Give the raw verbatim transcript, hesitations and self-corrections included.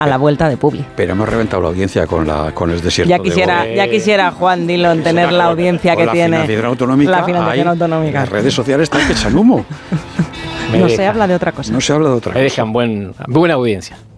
a la vuelta de Publi. Pero hemos reventado la audiencia con, la, con el desierto ya quisiera, de Ya quisiera Juan Dillon tener la audiencia que la tiene. Financiación autonómica, la financiación hay, autonómica. Las redes sociales están que echan humo. No se habla de otra cosa. No se habla de otra cosa. Me dejan buen, buena audiencia.